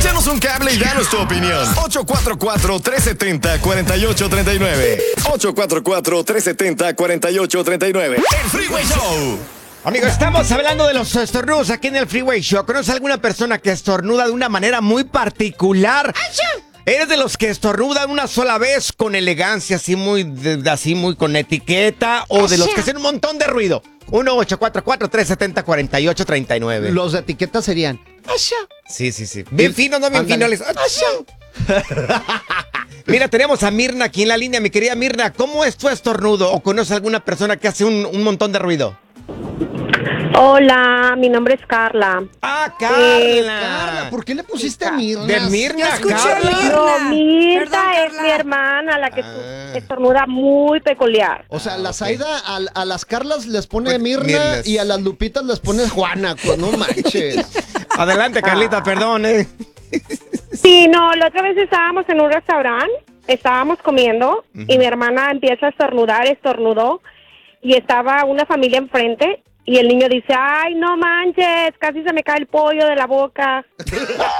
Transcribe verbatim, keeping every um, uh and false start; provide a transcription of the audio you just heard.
Échanos un cable y danos tu opinión. ocho cuatro cuatro, tres siete cero, cuatro ocho tres nueve. ocho cuatro cuatro, tres siete cero, cuatro ocho tres nueve. El Freeway Show. Amigos, estamos hablando de los estornudos aquí en el Freeway Show. ¿Conoces alguna persona que estornuda de una manera muy particular? ¿Eres de los que estornudan una sola vez con elegancia, así muy, de, así muy con etiqueta? ¿O de los que hacen un montón de ruido? uno ocho cuatro cuatro, tres siete cero, cuatro ocho tres nueve. Los de etiqueta serían. Sí, sí, sí. Bien finos, no bien Ándale. finos. Mira, tenemos a Mirna aquí en la línea. Mi querida Mirna, ¿cómo es tu estornudo? ¿O conoces alguna persona que hace un, un montón de ruido? Hola, mi nombre es Carla. ¡Ah, Carla! Eh, Carla, ¿por qué le pusiste Mirna? De Mirna, escuché Carla. Mirna. No, Mirta Perdón, es Carla. mi hermana, la que Ah. estornuda muy peculiar. O sea, Ah, la ok. Zaida a, a las Carlas les pone Pues, Mirna Mirnas. y a las Lupitas les pone Juana. Pues no manches. Adelante, Carlita, perdón, eh. Sí, no, la otra vez estábamos en un restaurante, estábamos comiendo y mi hermana empieza a estornudar, estornudó y estaba una familia enfrente y el niño dice, ay, no manches, casi se me cae el pollo de la boca.